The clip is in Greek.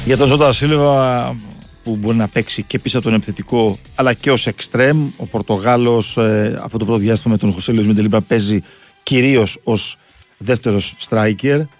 Για τον Ζώτα Σίλβα που μπορεί να παίξει και πίσω από τον επιθετικό αλλά και ως εξτρέμ. Ο Πορτογάλος αυτό το πρώτο διάστημα με τον Χωσέ Λουίς Μεντελίμπρα παίζει κυρίως ως δεύτερος striker.